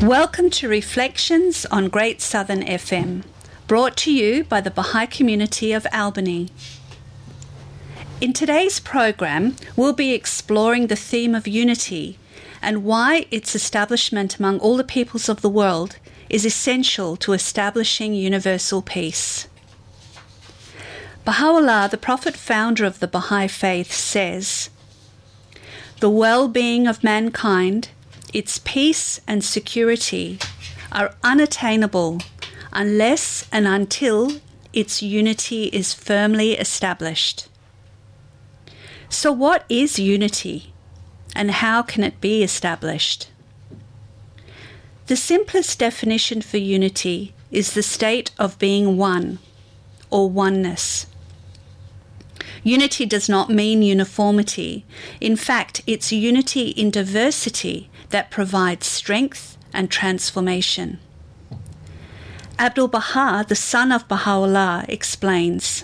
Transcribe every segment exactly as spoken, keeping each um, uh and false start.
Welcome to Reflections on Great Southern F M, brought to you by the Baha'i Community of Albany. In today's program, we'll be exploring the theme of unity and why its establishment among all the peoples of the world is essential to establishing universal peace. Baha'u'llah, the prophet founder of the Baha'i faith, says, "The well-being of mankind, its peace and security are unattainable unless and until its unity is firmly established." So what is unity, and how can it be established? The simplest definition for unity is the state of being one, or oneness. Unity does not mean uniformity. In fact, it's unity in diversity that provides strength and transformation. Abdu'l-Baha, the son of Baha'u'llah, explains,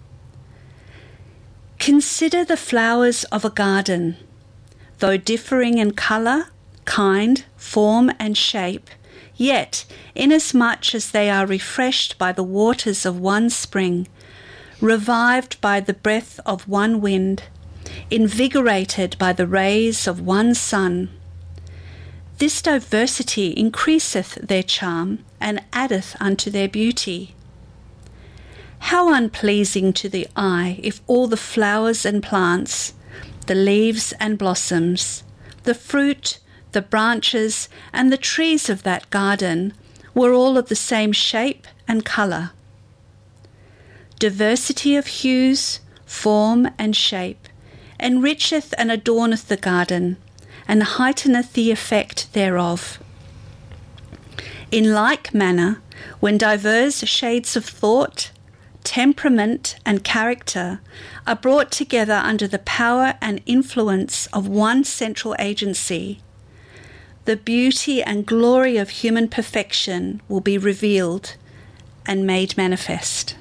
"Consider the flowers of a garden. Though differing in colour, kind, form and shape, yet, inasmuch as they are refreshed by the waters of one spring, revived by the breath of one wind, invigorated by the rays of one sun, this diversity increaseth their charm and addeth unto their beauty. How unpleasing to the eye if all the flowers and plants, the leaves and blossoms, the fruit, the branches, and the trees of that garden were all of the same shape and colour. Diversity of hues, form, and shape enricheth and adorneth the garden, and heighteneth the effect thereof. In like manner, when diverse shades of thought, temperament, and character are brought together under the power and influence of one central agency, the beauty and glory of human perfection will be revealed and made manifest."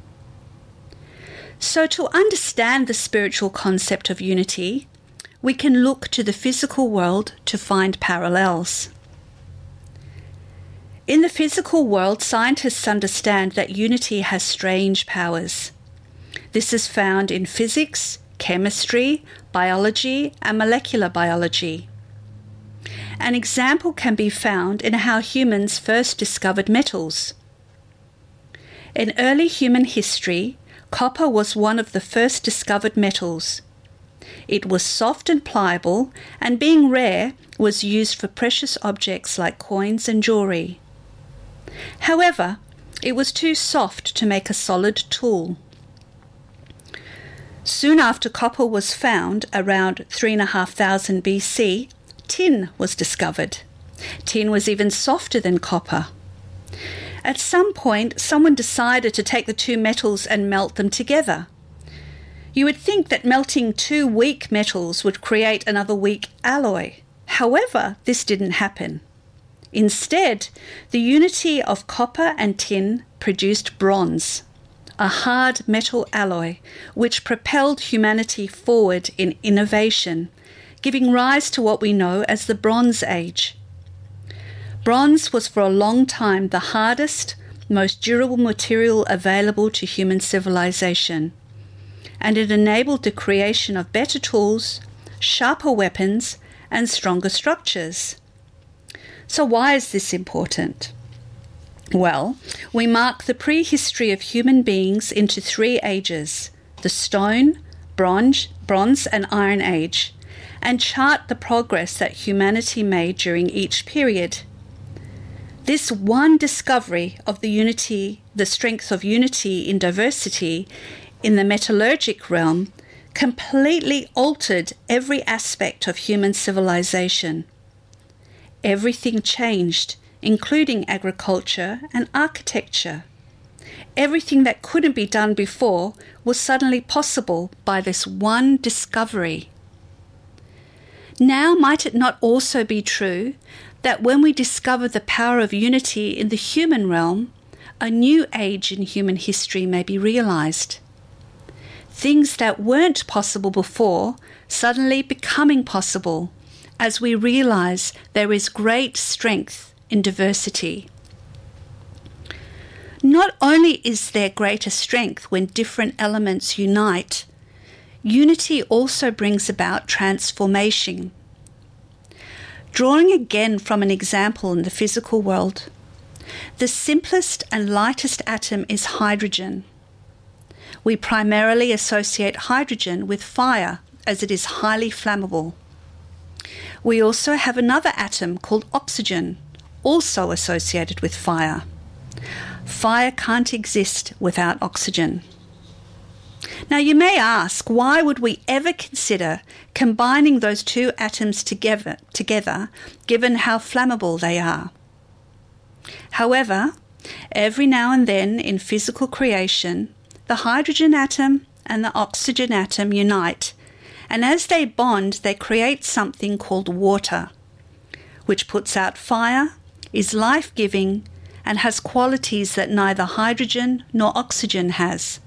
So to understand the spiritual concept of unity, we can look to the physical world to find parallels. In the physical world, scientists understand that unity has strange powers. This is found in physics, chemistry, biology, and molecular biology. An example can be found in how humans first discovered metals. In early human history, copper was one of the first discovered metals. It was soft and pliable, and being rare, was used for precious objects like coins and jewellery. However, it was too soft to make a solid tool. Soon after copper was found, around three and a half thousand B C, tin was discovered. Tin was even softer than copper. At some point, someone decided to take the two metals and melt them together. You would think that melting two weak metals would create another weak alloy. However, this didn't happen. Instead, the unity of copper and tin produced bronze, a hard metal alloy which propelled humanity forward in innovation, giving rise to what we know as the Bronze Age. Bronze was for a long time the hardest, most durable material available to human civilization, and it enabled the creation of better tools, sharper weapons, and stronger structures. So why is this important? Well, we mark the prehistory of human beings into three ages, the Stone, Bronze, Bronze and Iron Age, and chart the progress that humanity made during each period. This one discovery of the unity, the strength of unity in diversity in the metallurgic realm completely altered every aspect of human civilization. Everything changed, including agriculture and architecture. Everything that couldn't be done before was suddenly possible by this one discovery. Now, might it not also be true that when we discover the power of unity in the human realm, a new age in human history may be realized? Things that weren't possible before suddenly becoming possible, as we realize there is great strength in diversity. Not only is there greater strength when different elements unite, unity also brings about transformation. Drawing again from an example in the physical world, the simplest and lightest atom is hydrogen. We primarily associate hydrogen with fire as it is highly flammable. We also have another atom called oxygen, also associated with fire. Fire can't exist without oxygen. Now you may ask, why would we ever consider combining those two atoms together, together given how flammable they are? However, every now and then in physical creation, the hydrogen atom and the oxygen atom unite, and as they bond, they create something called water, which puts out fire, is life-giving, and has qualities that neither hydrogen nor oxygen has.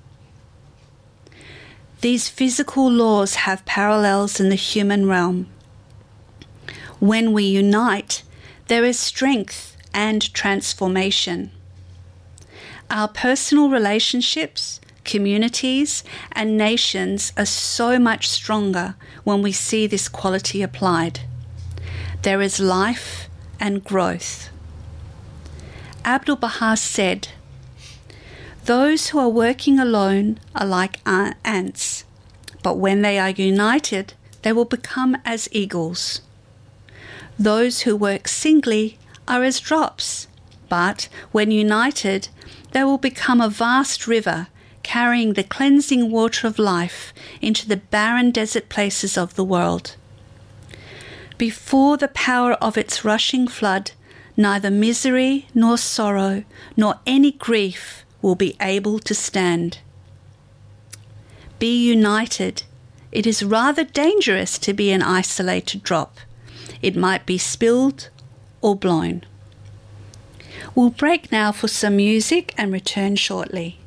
These physical laws have parallels in the human realm. When we unite, there is strength and transformation. Our personal relationships, communities, and nations are so much stronger when we see this quality applied. There is life and growth. Abdu'l-Baha said, "Those who are working alone are like ants, but when they are united, they will become as eagles. Those who work singly are as drops, but when united, they will become a vast river carrying the cleansing water of life into the barren desert places of the world. Before the power of its rushing flood, neither misery nor sorrow nor any grief will be able to stand. Be united. It is rather dangerous to be an isolated drop. It might be spilled or blown." We'll break now for some music and return shortly.